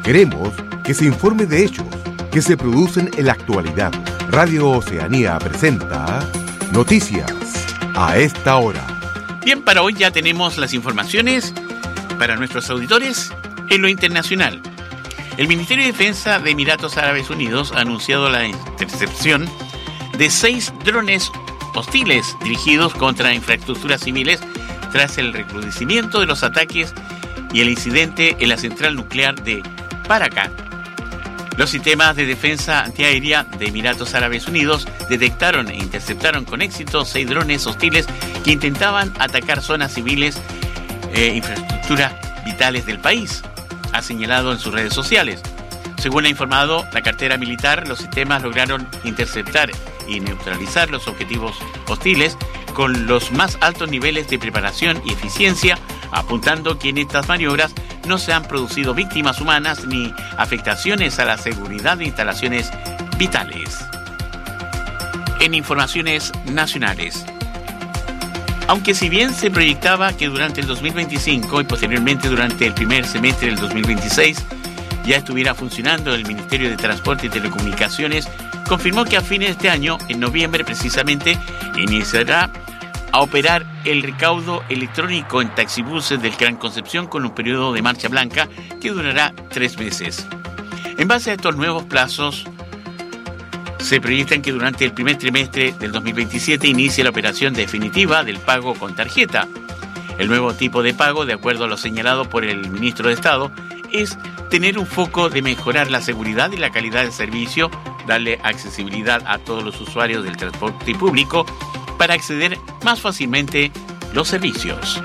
Queremos que se informe de hechos que se producen en la actualidad. Radio Oceanía presenta Noticias a esta hora. Bien, para hoy ya tenemos las informaciones para nuestros auditores en lo internacional. El Ministerio de Defensa de Emiratos Árabes Unidos ha anunciado la intercepción de 6 drones hostiles dirigidos contra infraestructuras civiles tras el recrudecimiento de los ataques y el incidente en la central nuclear de Barakah. Los sistemas de defensa antiaérea de Emiratos Árabes Unidos detectaron e interceptaron con éxito 6 drones hostiles que intentaban atacar zonas civiles e infraestructuras vitales del país, ha señalado en sus redes sociales. Según ha informado la cartera militar, los sistemas lograron interceptar y neutralizar los objetivos hostiles con los más altos niveles de preparación y eficiencia, apuntando que en estas maniobras no se han producido víctimas humanas ni afectaciones a la seguridad de instalaciones vitales. En informaciones nacionales. Aunque si bien se proyectaba que durante el 2025 y posteriormente durante el primer semestre del 2026 ya estuviera funcionando el Ministerio de Transporte y Telecomunicaciones, confirmó que a fines de este año, en noviembre precisamente, iniciará a operar el recaudo electrónico en taxibuses del Gran Concepción con un periodo de marcha blanca que durará 3 meses. En base a estos nuevos plazos, se proyectan que durante el primer trimestre del 2027 inicie la operación definitiva del pago con tarjeta. El nuevo tipo de pago, de acuerdo a lo señalado por el ministro de Estado, es tener un foco de mejorar la seguridad y la calidad del servicio, darle accesibilidad a todos los usuarios del transporte público para acceder más fácilmente los servicios.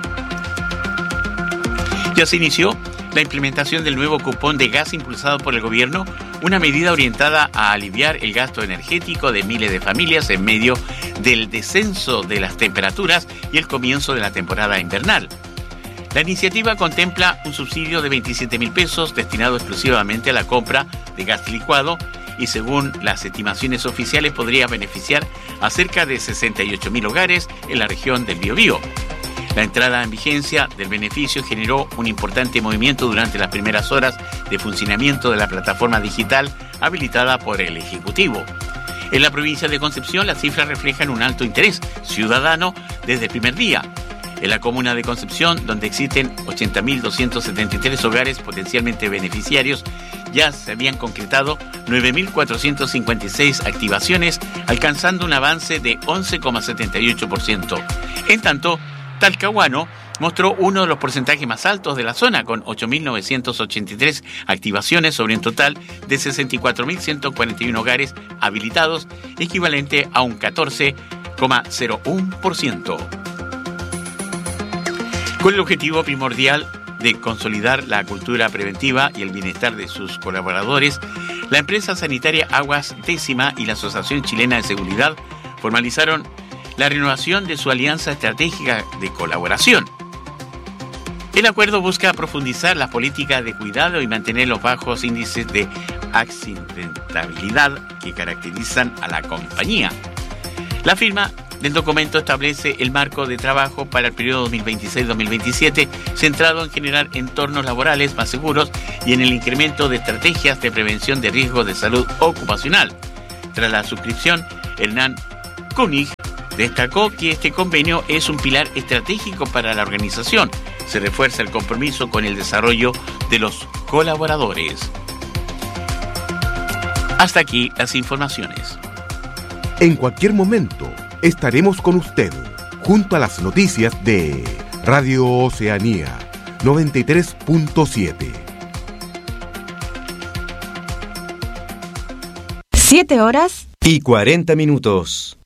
Ya se inició la implementación del nuevo cupón de gas impulsado por el gobierno, una medida orientada a aliviar el gasto energético de miles de familias en medio del descenso de las temperaturas y el comienzo de la temporada invernal. La iniciativa contempla un subsidio de 27.000 pesos destinado exclusivamente a la compra de gas licuado y, según las estimaciones oficiales, podría beneficiar a cerca de 68.000 hogares en la región del Biobío. La entrada en vigencia del beneficio generó un importante movimiento durante las primeras horas de funcionamiento de la plataforma digital habilitada por el Ejecutivo. En la provincia de Concepción, las cifras reflejan un alto interés ciudadano desde el primer día. En la comuna de Concepción, donde existen 80.273 hogares potencialmente beneficiarios, ya se habían concretado 9.456 activaciones, alcanzando un avance de 11,78%. En tanto, Talcahuano mostró uno de los porcentajes más altos de la zona, con 8.983 activaciones sobre un total de 64.141 hogares habilitados, equivalente a un 14,01%. Con el objetivo primordial de consolidar la cultura preventiva y el bienestar de sus colaboradores, la empresa sanitaria Aguas Décima y la Asociación Chilena de Seguridad formalizaron la renovación de su alianza estratégica de colaboración. El acuerdo busca profundizar las políticas de cuidado y mantener los bajos índices de accidentabilidad que caracterizan a la compañía. La firma del documento establece el marco de trabajo para el periodo 2026-2027, centrado en generar entornos laborales más seguros y en el incremento de estrategias de prevención de riesgos de salud ocupacional. Tras la suscripción, Hernán König destacó que este convenio es un pilar estratégico para la organización. Se refuerza el compromiso con el desarrollo de los colaboradores. Hasta aquí las informaciones. En cualquier momento estaremos con usted, junto a las noticias de Radio Oceanía 93.7. 7 horas y 40 minutos.